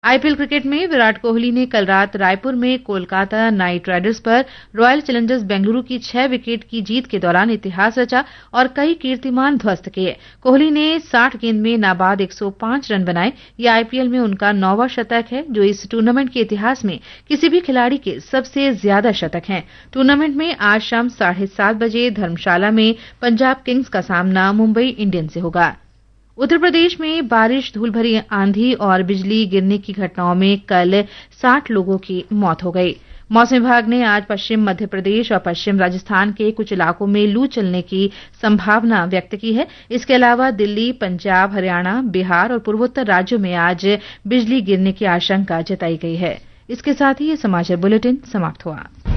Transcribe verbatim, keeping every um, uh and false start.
IPL cricket में विराट कोहली ने कल रात रायपुर में कोलकाता नाइट राइडर्स पर रॉयल चैलेंजर्स बेंगलुरु की छह विकेट की जीत के दौरान इतिहास रचा और कई कीर्तिमान ध्वस्त किए। कोहली ने साठ गेंद में नाबाद एक सौ पांच रन बनाए। यह आईपीएल में उनका नौवां शतक है, जो इस टूर्नामेंट के इतिहास में किसी भी खिलाड़ी के सबसे ज्यादा शतक हैं। टूर्नामेंट में आज शाम साढ़े सात बजे धर्मशाला में पंजाब किंग्स का सामना मुंबई इंडियंस से होगा। उत्तर प्रदेश में बारिश, धूल भरी आंधी और बिजली गिरने की घटनाओं में कल साठ लोगों की मौत हो गई। मौसम विभाग ने आज पश्चिम मध्य प्रदेश और पश्चिम राजस्थान के कुछ इलाकों में लू चलने की संभावना व्यक्त की है। इसके अलावा दिल्ली, पंजाब, हरियाणा, बिहार और पूर्वोत्तर राज्यों में आज बिजली गिरने की आशंका जताई गई है। इसके साथ ही ये समाचार बुलेटिन समाप्त हुआ।